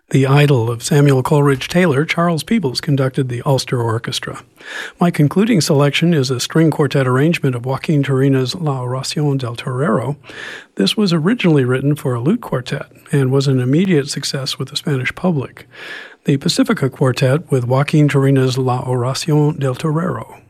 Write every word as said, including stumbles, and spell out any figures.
The idol of Samuel Coleridge Taylor, Charles Peebles conducted the Ulster Orchestra. My concluding selection is a string quartet arrangement of Joaquin Turina's La Oración del Torero. This was originally written for a lute quartet and was an immediate success with the Spanish public. The Pacifica Quartet with Joaquin Turina's La Oración del Torero.